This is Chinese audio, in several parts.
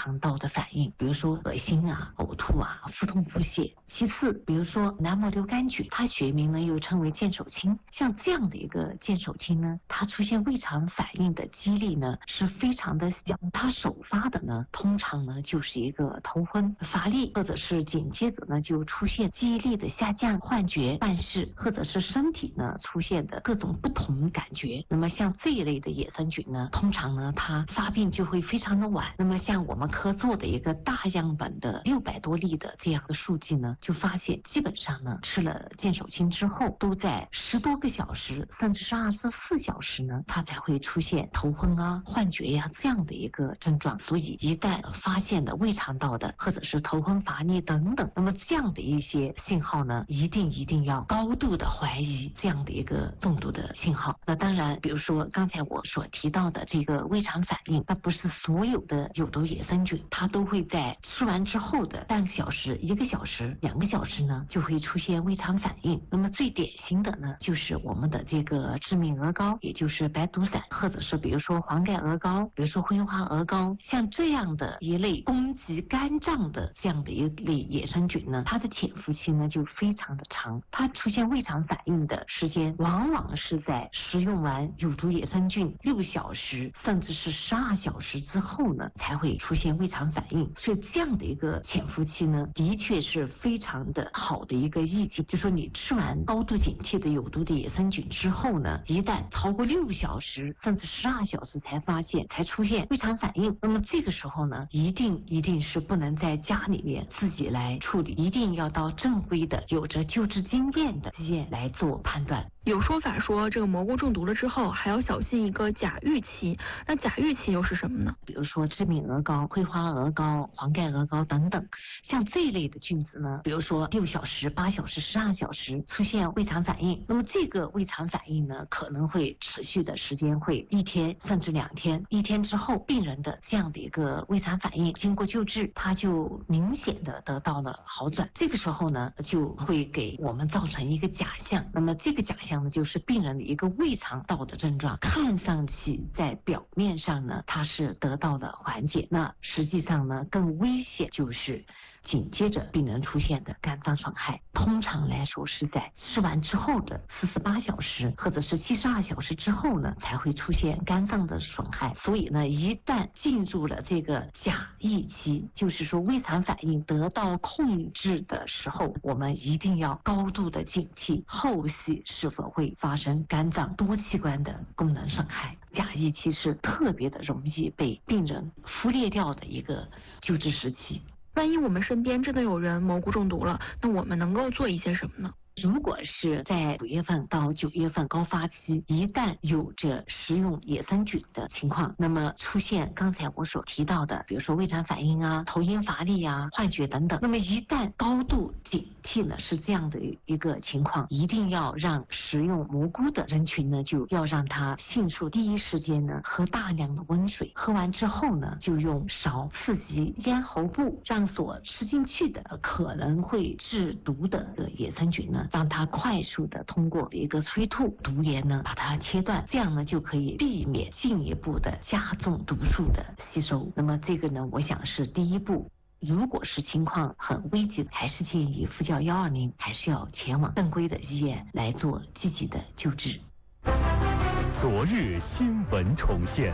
常道的反应，比如说恶心啊、呕吐啊、腹痛腹泻。其次，比如说南摩瘤杆菌，它学名呢又称为剑手青，像这样的一个剑手青呢，它出现胃肠反应的几率呢是非常的小，它首发的呢通常呢就是一个头昏、乏力，或者是紧接着呢就出现记忆力的下降、幻觉、幻视，或者是身体呢出现的各种不同感觉。那么像这一类的野生菌呢，通常呢它发病就会非常的晚。那么像我们科做的一个大样本的600多例的这样的数据呢，就发现基本上呢吃了剑手青之后，都在10多个小时，甚至是24小时呢，它才会出现头昏啊、幻觉呀这样的一个症状。所以一旦发现的胃肠道的或者是头昏乏力等等，那么这样的一些信号呢，一定要高度的怀疑这样的一个中毒的信号。那当然，比如说刚才我所提到的这个胃肠反应，那不是所有的有毒野生菌它都会在吃完之后的半个小时、1个小时、2个小时呢就会出现胃肠反应。那么最典型的呢就是我们的这个致命鹅膏，也就是白毒伞，或者是比如说黄盖鹅膏，比如说灰花鹅膏，像这样的一类攻击肝脏的这样的一类野生菌呢，它的潜伏期呢就非常的长，它出现胃肠反应的时间往往是在食用完有毒野生菌6小时甚至是12小时之后呢才会出现胃肠反应。所以这样的一个潜伏期呢，的确是非常的好的一个意境，就说你吃完高度警惕的有毒的野生菌之后呢，一旦超过6小时甚至12小时才出现胃肠反应，那么这个时候呢，一定是不能在家里面自己来处理，一定要到正规的有着救治经验的医院来做判断。 有说法说这个蘑菇中毒了之后还要小心一个假预期，那假预期又是什么呢？ 比如说致命鹅膏、灰花鹅膏、黄盖鹅膏等等，像这一类的菌子呢，比如说6小时、8小时、12小时出现胃肠反应，那么这个胃肠反应呢，可能会持续的时间会1天甚至2天，1天之后病人的这样的一个胃肠反应经过救治，它就明显的得到了好转。这个时候呢，就会给我们造成一个假象，那么这个假象呢，就是病人的一个胃肠道的症状，看上去在表面上呢，它是得到了缓解，那实际上呢，更危险就是紧接着病人出现的肝脏损害，通常来说是在吃完之后的48小时或者是72小时之后呢，才会出现肝脏的损害。所以呢，一旦进入了这个假预期，就是说胃肠反应得到控制的时候，我们一定要高度的警惕后续是否会发生肝脏多器官的功能损害。假预期是特别的容易被病人忽略掉的一个救治时期。 万一我们身边真的有人蘑菇中毒了，那我们能够做一些什么呢？ 如果是在5月份到9月份高发期，一旦有着食用野生菌的情况，那么出现刚才我所提到的，比如说胃肠反应啊、头晕乏力啊、幻觉等等，那么一旦高度警惕呢是这样的一个情况，一定要让食用蘑菇的人群呢，就要让他迅速第一时间呢喝大量的温水，喝完之后呢，就用勺刺激咽喉部，让所吃进去的可能会致毒的野生菌呢，让它快速的通过一个催吐毒源呢把它切断，这样呢就可以避免进一步的加重毒素的吸收。那么这个呢，我想是第一步。如果是情况很危急，还是建议呼叫120，还是要前往正规的医院来做积极的救治。 昨日新闻重现，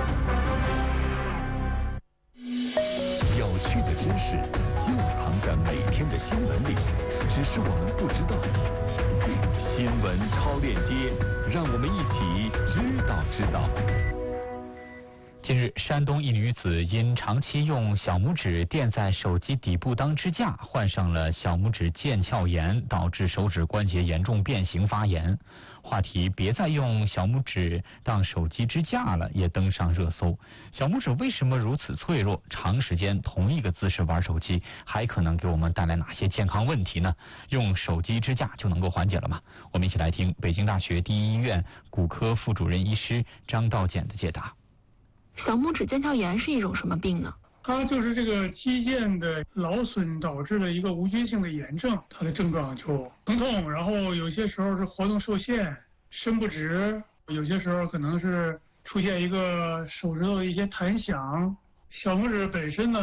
有趣的知识就藏在每天的新闻里，只是我们不知道。新闻超链接，让我们一起知道。 近日，山东一女子因长期用小拇指垫在手机底部当支架，患上了小拇指腱鞘炎，导致手指关节严重变形发炎。话题别再用小拇指当手机支架了也登上热搜。小拇指为什么如此脆弱？长时间同一个姿势玩手机还可能给我们带来哪些健康问题呢？用手机支架就能够缓解了吗？我们一起来听北京大学第一医院骨科副主任医师张道简的解答。 小拇指腱鞘炎是一种什么病呢？ 它就是这个肌腱的劳损导致了一个无菌性的炎症，它的症状就疼痛，然后有些时候是活动受限、伸不直，有些时候可能是出现一个手指头的一些弹响。小拇指本身呢，